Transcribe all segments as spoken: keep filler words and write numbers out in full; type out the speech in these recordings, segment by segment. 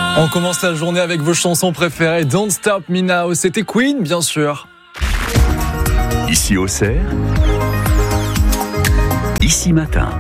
On commence la journée avec vos chansons préférées. Don't Stop Me Now, c'était Queen, bien sûr. Ici Auxerre, ici matin.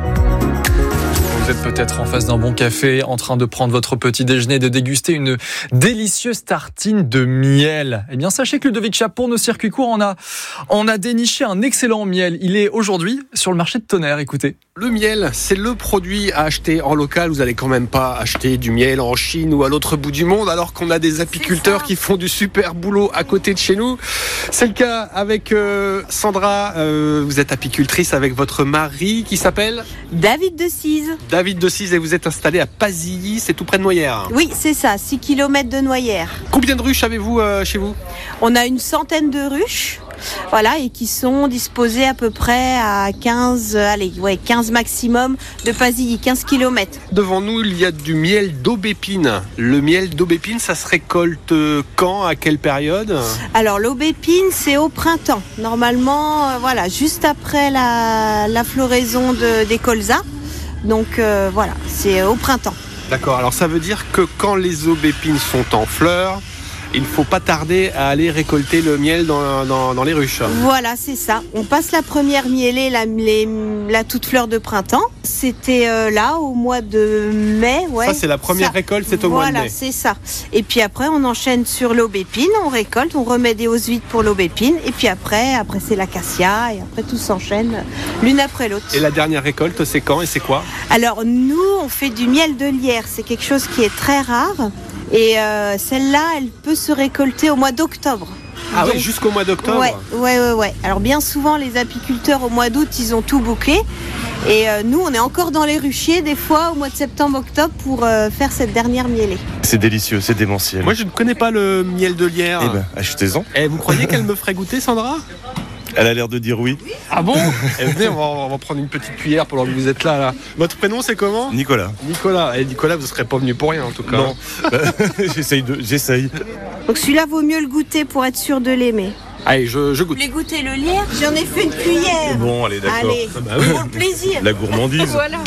Vous êtes peut-être en face d'un bon café, en train de prendre votre petit déjeuner et de déguster une délicieuse tartine de miel. Eh bien, sachez que Ludovic Chap, pour nos circuits courts, on a, on a déniché un excellent miel. Il est aujourd'hui sur le marché de Tonnerre, écoutez. Le miel, c'est le produit à acheter en local. Vous n'allez quand même pas acheter du miel en Chine ou à l'autre bout du monde, alors qu'on a des apiculteurs qui font du super boulot à côté de chez nous. C'est le cas avec euh, Sandra. Euh, vous êtes apicultrice avec votre mari qui s'appelle David de Cise. David de Cise, et vous êtes installé à Pasilly, c'est tout près de Noyères. Oui, c'est ça, six kilomètres de Noyères. Combien de ruches avez-vous euh, chez vous ? On a une centaine de ruches. Voilà, et qui sont disposés à peu près à quinze, allez, ouais, quinze maximum de Pasilly, quinze kilomètres. Devant nous, il y a du miel d'aubépine. Le miel d'aubépine, ça se récolte quand, à quelle période ? Alors, l'aubépine, c'est au printemps. Normalement, euh, voilà, juste après la, la floraison de, des colzas. Donc, euh, voilà, c'est au printemps. D'accord, alors ça veut dire que quand les aubépines sont en fleurs, il ne faut pas tarder à aller récolter le miel dans, dans, dans les ruches. Voilà, c'est ça. On passe la première mielée, la, les, la toute fleur de printemps. C'était euh, là, au mois de mai. Ouais, ça, c'est la première ça. récolte, c'est au voilà, mois de mai. Voilà, c'est ça. Et puis après, on enchaîne sur l'aubépine, on récolte, on remet des hausses vides pour l'aubépine. Et puis après, après c'est l'acacia. Et après, tout s'enchaîne l'une après l'autre. Et la dernière récolte, c'est quand et c'est quoi ? Alors, nous, on fait du miel de lierre. C'est quelque chose qui est très rare. Et euh, celle-là, elle peut se récolter au mois d'octobre. Ah oui, jusqu'au mois d'octobre. Ouais, ouais, ouais, ouais. Alors bien souvent, les apiculteurs au mois d'août, ils ont tout bouclé. Et euh, nous, on est encore dans les ruchiers, des fois, au mois de septembre-octobre, pour euh, faire cette dernière mielée. C'est délicieux, c'est démentiel. Moi, je ne connais pas le miel de lierre. Eh ben, achetez-en. Et vous croyez qu'elle me ferait goûter, Sandra ? Elle a l'air de dire oui. Ah bon ? Eh, venez, on va, on va prendre une petite cuillère pendant que vous êtes là, là. Votre prénom, c'est comment ? Nicolas. Nicolas. Et Nicolas, vous ne serez pas venu pour rien, en tout cas. Non. j'essaye de, j'essaye. Donc celui-là, vaut mieux le goûter pour être sûr de l'aimer. Allez, je, je goûte. Vous voulez goûter le lierre ? J'en ai fait une cuillère. Bon, allez, d'accord. Allez, ah bah oui. pour le plaisir. La gourmandise. Voilà.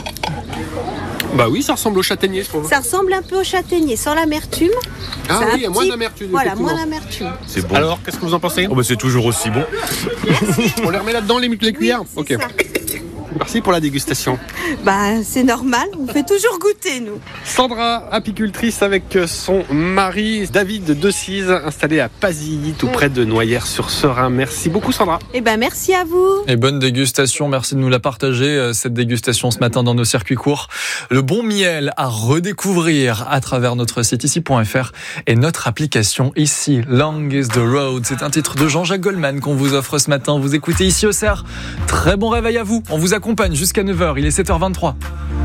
Bah oui, ça ressemble au châtaignier, je trouve. Ça ressemble un peu au châtaignier, sans l'amertume. Ah c'est oui, il y a moins petit... d'amertume. Voilà, moins d'amertume. C'est bon. Alors, qu'est-ce que vous en pensez ? Oh bah c'est toujours aussi bon. Merci. On les remet là-dedans, les, les cuillères ? Oui, c'est Ok. ça. Merci pour la dégustation. Bah, c'est normal, on fait toujours goûter, nous. Sandra, apicultrice avec son mari David de Cise, installé à Pasilly, tout près de Noyères-sur-Serein. Merci beaucoup, Sandra. Eh ben, merci à vous. Et bonne dégustation, merci de nous la partager, cette dégustation ce matin dans nos circuits courts. Le bon miel à redécouvrir à travers notre site ici point f r et notre application ici, Long is the Road. C'est un titre de Jean-Jacques Goldman qu'on vous offre ce matin. Vous écoutez ici Auxerre. Très bon réveil à vous. On vous accompagne jusqu'à neuf heures. Il est sept heures vingt-trois.